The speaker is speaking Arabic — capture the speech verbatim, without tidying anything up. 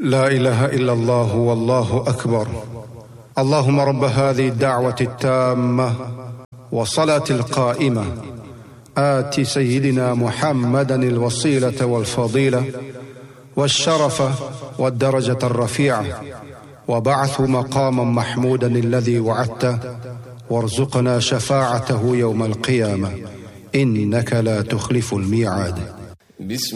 لا إله إلا الله والله أكبر. اللهم رب هذه الدعوة التامة والصلاة القائمة آت سيدنا محمدا الوسيلة والفضيلة والشرف والدرجة الرفيعة وبعثه مقاما محمودا الذي وعدته وارزقنا شفاعته يوم القيامة إنك لا تخلف الميعاد.